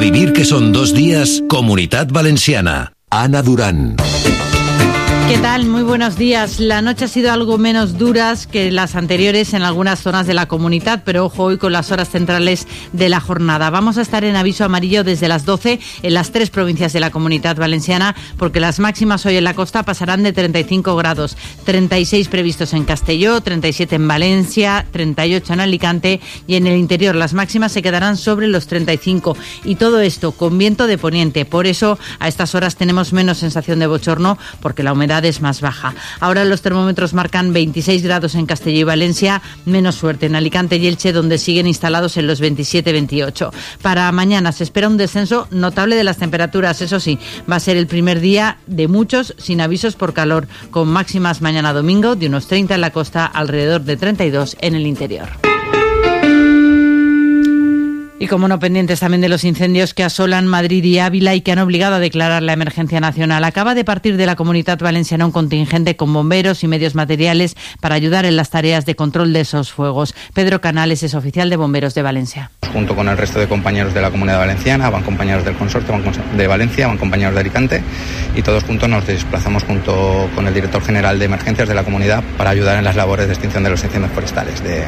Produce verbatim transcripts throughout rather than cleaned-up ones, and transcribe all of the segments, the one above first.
vivir que son dos días, Comunitat Valenciana. Ana Durán. ¿Qué tal? Muy buenos días. La noche ha sido algo menos duras que las anteriores en algunas zonas de la comunidad, pero ojo hoy con las horas centrales de la jornada. Vamos a estar en aviso amarillo desde las doce en las tres provincias de la Comunidad Valenciana, porque las máximas hoy en la costa pasarán de treinta y cinco grados, treinta y seis previstos en Castelló, treinta y siete en Valencia, treinta y ocho en Alicante, y en el interior las máximas se quedarán sobre los treinta y cinco, y todo esto con viento de poniente. Por eso a estas horas tenemos menos sensación de bochorno, porque la humedad es más baja. Ahora los termómetros marcan veintiséis grados en Castelló y Valencia, menos suerte en Alicante y Elche, donde siguen instalados en los veintisiete veintiocho. Para mañana se espera un descenso notable de las temperaturas, eso sí, va a ser el primer día de muchos sin avisos por calor, con máximas mañana domingo de unos treinta en la costa, alrededor de treinta y dos en el interior. Y como no, pendientes también de los incendios que asolan Madrid y Ávila y que han obligado a declarar la emergencia nacional. Acaba de partir de la Comunidad Valenciana un contingente con bomberos y medios materiales para ayudar en las tareas de control de esos fuegos. Pedro Canales es oficial de Bomberos de Valencia. Junto con el resto de compañeros de la Comunidad Valenciana, van compañeros del Consorcio van de Valencia, van compañeros de Alicante, y todos juntos nos desplazamos junto con el director general de emergencias de la comunidad para ayudar en las labores de extinción de los incendios forestales de,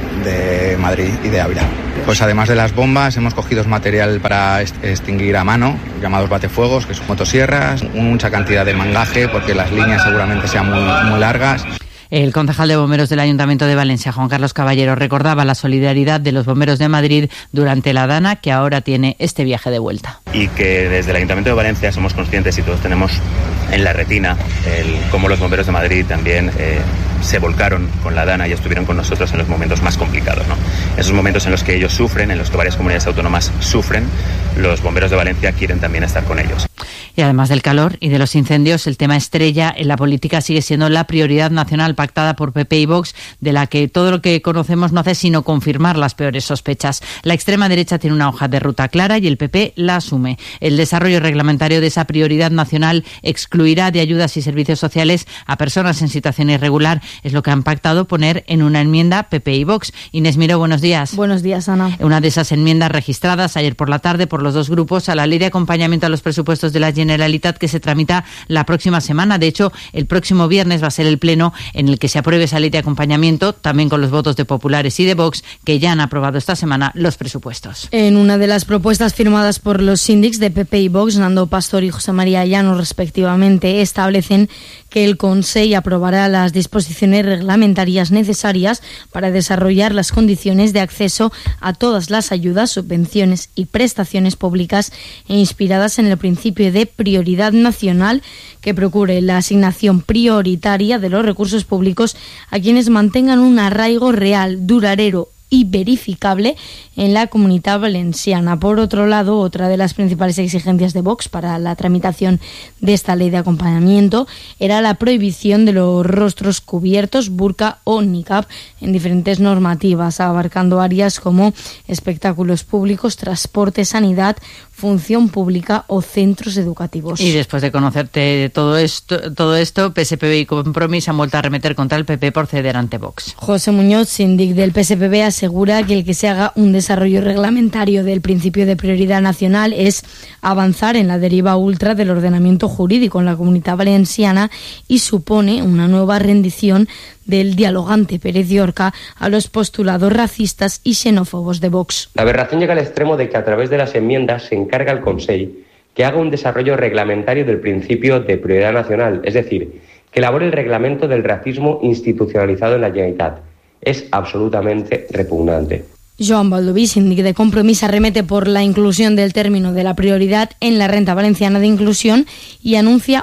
de Madrid y de Ávila. Pues además de las bombas, hemos cogido material para extinguir a mano, llamados batefuegos, que son motosierras, mucha cantidad de mangaje, porque las líneas seguramente sean muy, muy largas. El concejal de bomberos del Ayuntamiento de Valencia, Juan Carlos Caballero, recordaba la solidaridad de los bomberos de Madrid durante la Dana, que ahora tiene este viaje de vuelta. Y que desde el Ayuntamiento de Valencia somos conscientes y todos tenemos en la retina el cómo los bomberos de Madrid también eh, se volcaron con la Dana y estuvieron con nosotros en los momentos más complicados, ¿no? Esos momentos en los que ellos sufren, en los que varias comunidades autónomas sufren, los bomberos de Valencia quieren también estar con ellos. Y además del calor y de los incendios, el tema estrella en la política sigue siendo la prioridad nacional pactada por P P y Vox, de la que todo lo que conocemos no hace sino confirmar las peores sospechas. La extrema derecha tiene una hoja de ruta clara y el P P la asume. El desarrollo reglamentario de esa prioridad nacional excluirá de ayudas y servicios sociales a personas en situación irregular. Es lo que han pactado poner en una enmienda P P y Vox. Inés Miró, buenos días. Buenos días, Ana. Una de esas enmiendas registradas ayer por la tarde por los dos grupos a la ley de acompañamiento a los presupuestos de la Generalitat, que se tramita la próxima semana. De hecho, el próximo viernes va a ser el pleno en el que se apruebe esa ley de acompañamiento, también con los votos de populares y de Vox, que ya han aprobado esta semana los presupuestos. En una de las propuestas firmadas por los síndics de P P y Vox, Nando Pastor y José María Llanos, respectivamente, establecen que el Consell aprobará las disposiciones reglamentarias necesarias para desarrollar las condiciones de acceso a todas las ayudas, subvenciones y prestaciones públicas e inspiradas en el principio de prioridad nacional, que procure la asignación prioritaria de los recursos públicos a quienes mantengan un arraigo real, duradero y verificable en la Comunidad Valenciana. Por otro lado, otra de las principales exigencias de Vox para la tramitación de esta ley de acompañamiento era la prohibición de los rostros cubiertos, burka o niqab, en diferentes normativas, abarcando áreas como espectáculos públicos, transporte, sanidad, función pública o centros educativos. Y después de conocerte todo esto, todo esto P S P B y Compromís han vuelto a arremeter contra el P P por ceder ante Vox. José Muñoz, síndic del P S P B, asegura que el que se haga un desarrollo reglamentario del principio de prioridad nacional es avanzar en la deriva ultra del ordenamiento jurídico en la Comunidad Valenciana y supone una nueva rendición del dialogante Pérez Llorca a los postulados racistas y xenófobos de Vox. La aberración llega al extremo de que a través de las enmiendas se encarga al Consell que haga un desarrollo reglamentario del principio de prioridad nacional, es decir, que elabore el reglamento del racismo institucionalizado en la Generalitat. Es absolutamente repugnante. Joan Baldoví, síndic de Compromís, arremete por la inclusión del término de la prioridad en la renta valenciana de inclusión y anuncia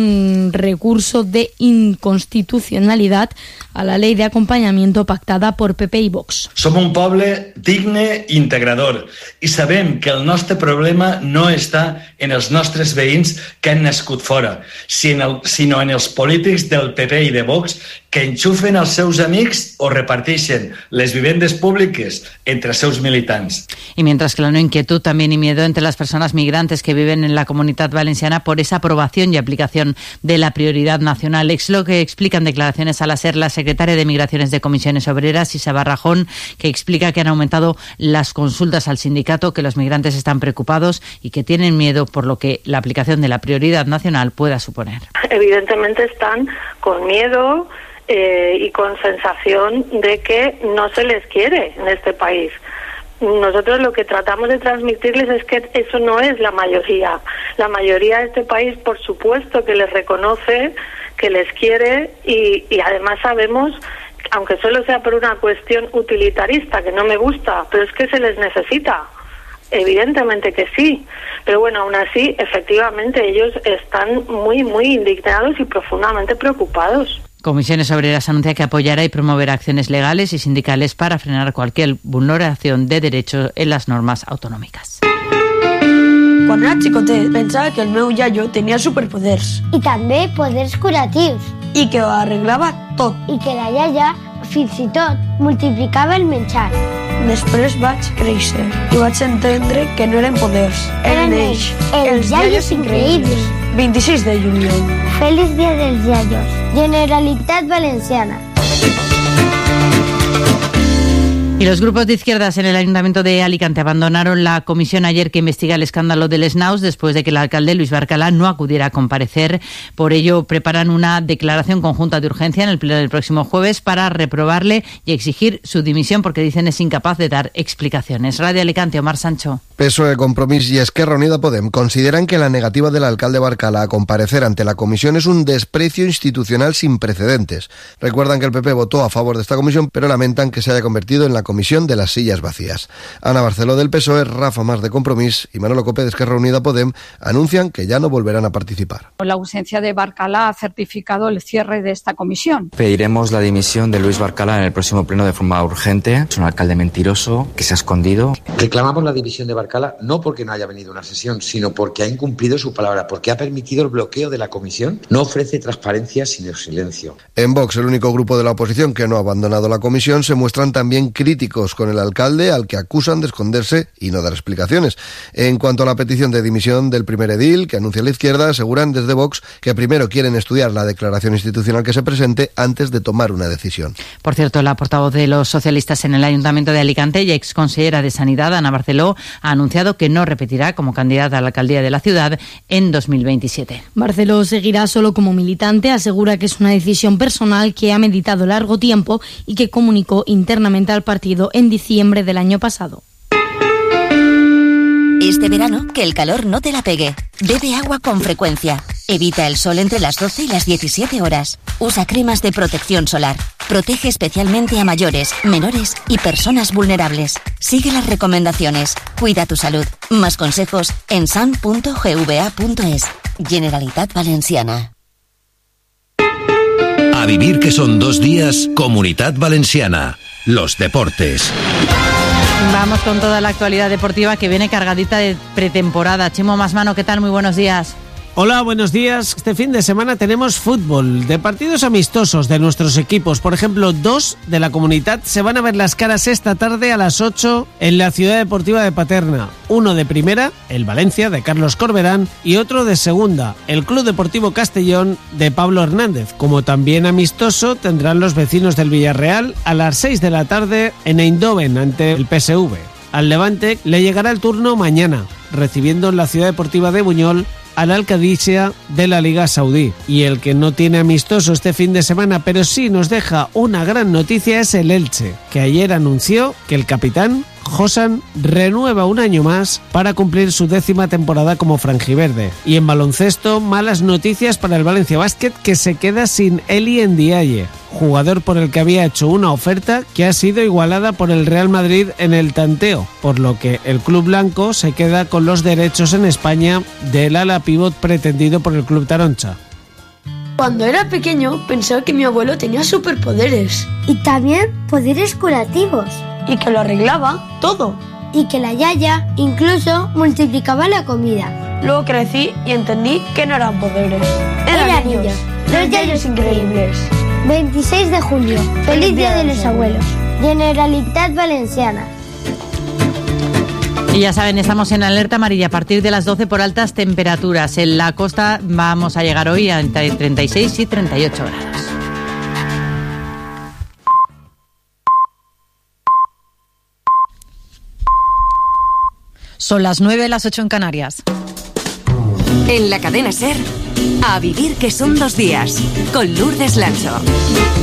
un recurso de inconstitucionalidad a la ley de acompanyament pactada per P P i Vox. Som un poble digne i integrador i sabem que el nostre problema no està en els nostres veïns que han nascut fora, sinó en els polítics del P P i de Vox que enxufen els seus amics o reparteixen les vivendes públiques entre els seus militants. Y mientras que la no inquietud también y miedo entre las personas migrantes que viven en la Comunitat Valenciana por esa aprobación y aplicación de la prioridad nacional. Es lo que explica en declaraciones a la SER la secretaria de Migraciones de Comisiones Obreras, Isa Barrajón, que explica que han aumentado las consultas al sindicato, que los migrantes están preocupados y que tienen miedo por lo que la aplicación de la prioridad nacional pueda suponer. Evidentemente están con miedo eh, y con sensación de que no se les quiere en este país. Nosotros lo que tratamos de transmitirles es que eso no es la mayoría. La mayoría de este país, por supuesto, que les reconoce, que les quiere y, y además sabemos, aunque solo sea por una cuestión utilitarista, que no me gusta, pero es que se les necesita. Evidentemente que sí, pero bueno, aún así, efectivamente, ellos están muy, muy indignados y profundamente preocupados. Comisiones Obreras anuncia que apoyará y promoverá acciones legales y sindicales para frenar cualquier vulneración de derechos en las normas autonòmiques. Quan era xicotet pensava que el meu iaio tenia superpoders. I també poders curatius. I que ho arreglava tot. I que la iaia, fins i tot, multiplicava el menjar. Després vaig créixer i vaig entendre que no eren poders, eren ells, els iaios increïbles. vint-i-sis de juliol. Feliç dia dels iaios. Generalitat Valenciana. Y los grupos de izquierdas en el Ayuntamiento de Alicante abandonaron la comisión ayer que investiga el escándalo del Snaus después de que el alcalde Luis Barcalá no acudiera a comparecer. Por ello, preparan una declaración conjunta de urgencia en el pleno del próximo jueves para reprobarle y exigir su dimisión porque dicen es incapaz de dar explicaciones. Radio Alicante, Omar Sancho. P S O E, Compromís y Esquerra Unida Podem consideran que la negativa del alcalde Barcalá a comparecer ante la comisión es un desprecio institucional sin precedentes. Recuerdan que el P P votó a favor de esta comisión, pero lamentan que se haya convertido en la comisión de las sillas vacías. Ana Barceló del P S O E, Rafa Mas de Compromís y Manolo Copé de Esquerra Unida Podem anuncian que ya no volverán a participar. La ausencia de Barcalá ha certificado el cierre de esta comisión. Pediremos la dimisión de Luis Barcalá en el próximo pleno de forma urgente. Es un alcalde mentiroso que se ha escondido. Reclamamos la dimisión de Barcalá no porque no haya venido a una sesión, sino porque ha incumplido su palabra, porque ha permitido el bloqueo de la comisión. No ofrece transparencia sino silencio. En Vox, el único grupo de la oposición que no ha abandonado la comisión, se muestran también críticos con el alcalde, al que acusan de esconderse y no dar explicaciones. En cuanto a la petición de dimisión del primer edil, que anuncia la izquierda, aseguran desde Vox que primero quieren estudiar la declaración institucional que se presente antes de tomar una decisión. Por cierto, la portavoz de los socialistas en el Ayuntamiento de Alicante y exconsellera de Sanidad, Ana Barceló, ha anunciado que no repetirá como candidata a la alcaldía de la ciudad en dos mil veintisiete. Barceló seguirá solo como militante, asegura que es una decisión personal que ha meditado largo tiempo y que comunicó internamente al partido en diciembre del año pasado. Este verano, que el calor no te la pegue. Bebe agua con frecuencia. Evita el sol entre las doce y las diecisiete horas. Usa cremas de protección solar. Protege especialmente a mayores, menores y personas vulnerables. Sigue las recomendaciones. Cuida tu salud. Más consejos en san punto gva punto es. Generalitat Valenciana. A vivir que son dos días, Comunitat Valenciana. Los deportes. Vamos con toda la actualidad deportiva que viene cargadita de pretemporada. Chimo Masmano, ¿qué tal? Muy buenos días. Hola, buenos días. Este fin de semana tenemos fútbol, de partidos amistosos de nuestros equipos. Por ejemplo, dos de la Comunitat se van a ver las caras esta tarde a las ocho en la Ciudad Deportiva de Paterna. Uno de primera, el Valencia, de Carlos Corberán, y otro de segunda, el Club Deportivo Castellón, de Pablo Hernández. Como también amistoso tendrán los vecinos del Villarreal a las seis de la tarde en Eindhoven ante el P S V. Al Levante le llegará el turno mañana, recibiendo en la Ciudad Deportiva de Buñol al Al-Qadisiyah de la Liga Saudí. Y el que no tiene amistoso este fin de semana, pero sí nos deja una gran noticia, es el Elche, que ayer anunció que el capitán Josan renueva un año más para cumplir su décima temporada como franjiverde. Y en baloncesto, malas noticias para el Valencia Basket, que se queda sin Eli Ndiaye, jugador por el que había hecho una oferta que ha sido igualada por el Real Madrid en el tanteo, por lo que el club blanco se queda con los derechos en España del ala pívot pretendido por el club Taroncha. Cuando era pequeño pensaba que mi abuelo tenía superpoderes. Y también poderes curativos. Y que lo arreglaba todo. Y que la yaya incluso multiplicaba la comida. Luego crecí y entendí que no eran poderes. Eran, eran niños. Los yayos increíbles. veintiséis de julio. Feliz Día de los Abuelos. Generalitat Valenciana. Y ya saben, estamos en alerta amarilla a partir de las doce por altas temperaturas. En la costa vamos a llegar hoy a entre treinta y seis y treinta y ocho grados. Son las nueve, las ocho en Canarias. En la cadena SER, a vivir que son dos días, con Lourdes Lancho.